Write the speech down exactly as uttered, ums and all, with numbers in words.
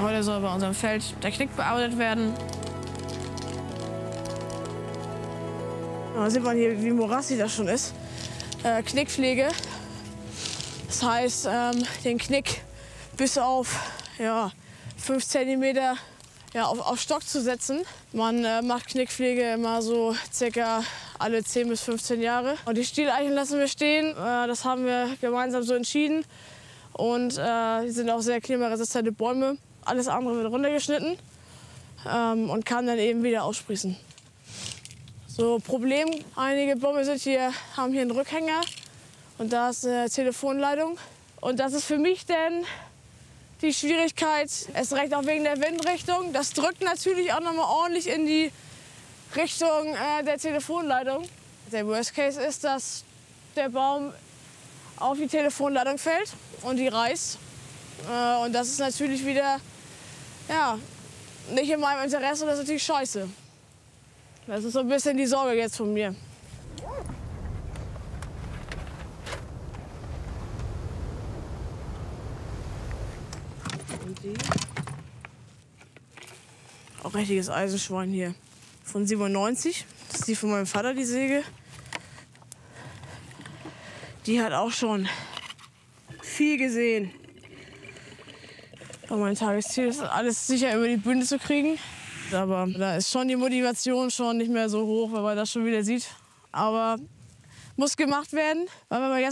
Heute soll bei unserem Feld der Knick bearbeitet werden. Da sieht man hier, wie morassig das schon ist. Äh, Knickpflege. Das heißt, ähm, den Knick bis auf ja, fünf Zentimeter ja, auf, auf Stock zu setzen. Man äh, macht Knickpflege immer so circa alle zehn bis fünfzehn Jahre. Und die Stieleichen lassen wir stehen. Äh, das haben wir gemeinsam so entschieden. Und äh, die sind auch sehr klimaresistente Bäume. Alles andere wird runtergeschnitten ähm, und kann dann eben wieder aussprießen. So, Problem, einige Bäume sind hier, haben hier einen Rückhänger und da ist eine Telefonleitung. Und das ist für mich dann die Schwierigkeit, erst recht auch wegen der Windrichtung. Das drückt natürlich auch noch mal ordentlich in die Richtung äh, der Telefonleitung. Der Worst Case ist, dass der Baum auf die Telefonleitung fällt und die reißt. Äh, und das ist natürlich wieder ja, nicht in meinem Interesse und das ist natürlich scheiße. Das ist so ein bisschen die Sorge jetzt von mir. Und die? Auch richtiges Eisenschwein hier. Von siebenundneunzig. Das ist die von meinem Vater, die Säge. Die hat auch schon viel gesehen. Aber mein Tagesziel ist, alles sicher über die Bühne zu kriegen. Aber da ist schon die Motivation schon nicht mehr so hoch, weil man das schon wieder sieht. Aber muss gemacht werden, weil wenn man jetzt